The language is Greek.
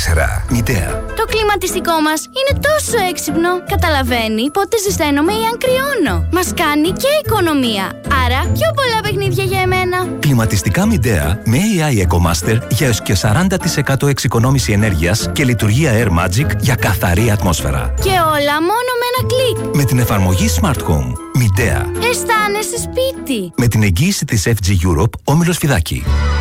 Μητέα. Το κλιματιστικό μας είναι τόσο έξυπνο. Καταλαβαίνει πότε ζεσταίνομαι ή αν κρυώνω. Μας κάνει και οικονομία. Άρα πιο πολλά παιχνίδια για εμένα. Κλιματιστικά Μητέα με AI EcoMaster για έως και 40% εξοικονόμηση ενέργειας και λειτουργία Air Magic για καθαρή ατμόσφαιρα. Και όλα μόνο με ένα κλικ. Με την εφαρμογή Smart Home. Μητέα. Αισθάνεσαι σπίτι. Με την εγγύηση της FG Europe, Όμιλος Φιδάκη.